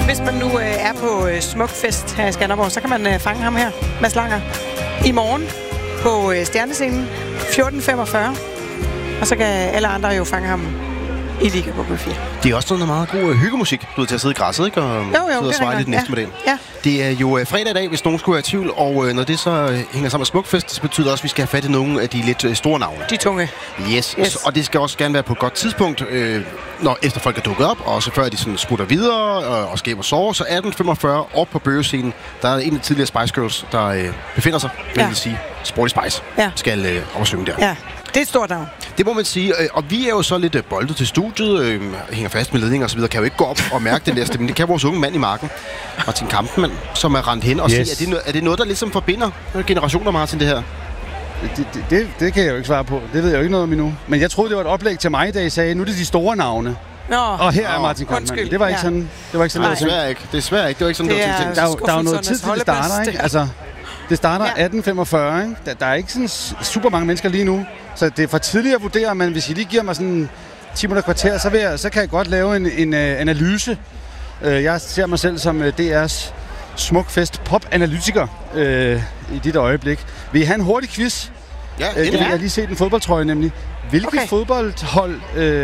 hvis man nu er på Smukfest her i Skanderborg, så kan man fange ham her, Mads Langer, i morgen på Stjernescenen 14:45. Og så kan alle andre jo fange ham i Liga på B4. Det er også noget meget god hyggemusik. Du er til at sidde i græsset, ikke? Og sidde og svare lidt næste med den. Ja. Det er jo fredag i dag, hvis nogen skulle være i tvivl. Og når det så hænger sammen med Smukfest, så betyder det også, at vi skal have fat i nogle af de lidt store navne. De tunge. Yes. Og det skal også gerne være på et godt tidspunkt, når efter folk er dukket op, og så før de sådan smutter videre og skaber sove. Så 18:45 op på Bøgescenen, der er en af de tidligere Spice Girls, der befinder sig. Det vil sige, Sporty Spice skal oversynge der. Ja. Det er et stort navn. Det må man sige. Og vi er jo så lidt boldet til studiet, hænger fast med ledninger og så videre, kan jo ikke gå op og mærke den der stemning. Det kan vores unge mand i marken, Martin Kampmann, som er rendt hen og sige, er det noget, der ligesom forbinder generationer, Martin, det her? Det kan jeg jo ikke svare på. Det ved jeg jo ikke noget om endnu. Men jeg troede, det var et oplæg til mig, da I sagde, nu er det de store navne. Og her er Martin Kampmann. Det var ikke sådan. Det var ikke sådan. Desværre ikke. Det var ikke sådan, det var tænkt. Der er jo noget tid til det starter, ikke? Altså, det starter 18:45, ikke? Der er ikke sådan super mange mennesker lige nu. Så det er for tidligt at vurdere, men hvis I lige giver mig sådan 10 minutter kvarter, så kan jeg godt lave en analyse. Jeg ser mig selv som DR's Smukfest pop-analytiker i dit øjeblik. Vil I have en hurtig quiz? Ja, jeg har lige set en fodboldtrøje nemlig. Hvilket fodboldhold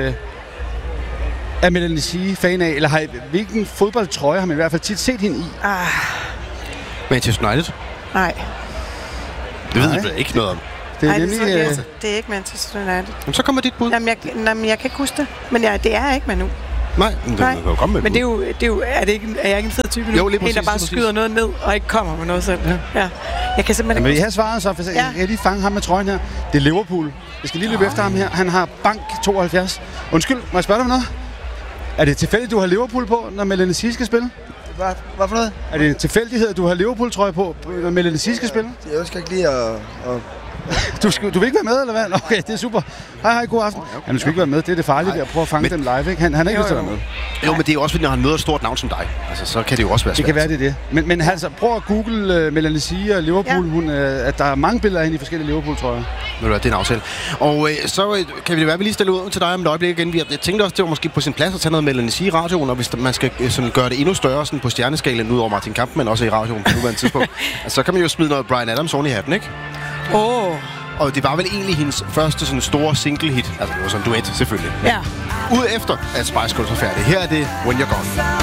er Melanie C fan af? Eller hvilken fodboldtrøje har man i hvert fald tit set hende i? Manchester United? Nej. Det ved jeg ikke noget om. Det er ikke Manchester United. Jamen, så kommer dit bud. Jamen, jeg kan ikke huske det. Men det er ikke Manu. Nej, men det kan jo komme med. Men det er jo er jeg ikke en fed type nu? Jo, lige præcis. En, der bare skyder noget ned og ikke kommer med noget selv. Ja. Jeg kan simpelthen ikke... Men I har svaret så, for jeg kan lige fange ham med trøjen her. Det er Liverpool. Jeg skal lige løbe efter ham her. Han har bank 72. Undskyld, må jeg spørge dig om noget? Er det tilfældigt, du har Liverpool på, når Melanie C skal spille? Hvad for noget? Er det en tilfældighed, at du har Liverpool-trøje på, når Melanie C skal spille? Jeg skal ikke lige at... Du vil ikke være med, eller hvad? Okay, det er super. Hej, god aften. Ja, du skal ikke være med. Det er det farlige ved at prøve at fange dem live, ikke? Han er ikke lyst til at være med. Jo, men det er jo også, fordi når han møder et stort navn som dig. Altså, så kan det jo også være svært. Det kan være, det. Men altså, prøv at google Melanie C og Liverpool. at der er mange billeder af hende i forskellige Liverpool-trøjer. Det er en aftale. Og så kan vi det være, vi lige stille ud til dig om et øjeblik igen. Jeg tænkte også, det var måske på sin plads at tage noget Melanie C i radioen, og hvis man skal sådan gøre det endnu større sådan på stjerneskalen, ud over Martin Kampmann, også i radioen på nuværende tidspunkt, så kan man jo smide noget Bryan Adams oven i hatten, ikke? Og det var vel egentlig hendes første sådan store single hit. Altså det var sådan en duet, selvfølgelig. Ja. Ud efter at Spice Girls var færdig. Her er det When You're Gone.